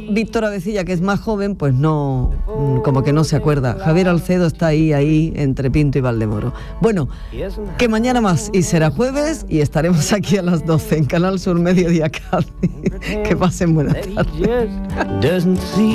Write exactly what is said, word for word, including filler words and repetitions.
Víctor Avecilla, que es más joven, pues no, como que no se acuerda. Javier Alcedo está ahí, ahí, entre Pinto y Valdemoro. Bueno, que mañana más, y será jueves, y estaremos aquí a las doce en Canal Sur Mediodía Cádiz. Que pasen buenas tardes.